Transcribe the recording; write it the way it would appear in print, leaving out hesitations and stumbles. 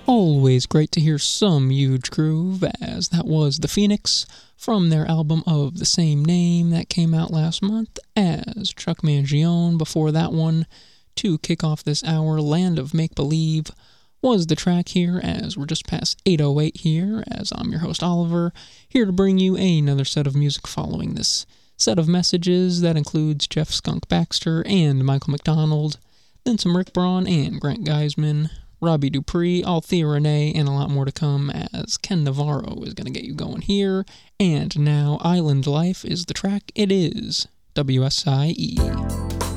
Always great to hear some huge groove, as that was The Phoenix from their album of the same name that came out last month, as Chuck Mangione before that one. To kick off this hour, Land of Make Believe was the track here, as we're just past 8:08 here, as I'm your host Oliver, here to bring you another set of music following this set of messages that includes Jeff Skunk Baxter and Michael McDonald, then some Rick Braun and Grant Geisman, Robbie Dupree, Althea Renee, and a lot more to come, as Ken Navarro is going to get you going here. And now Island Life is the track. It is WSIE.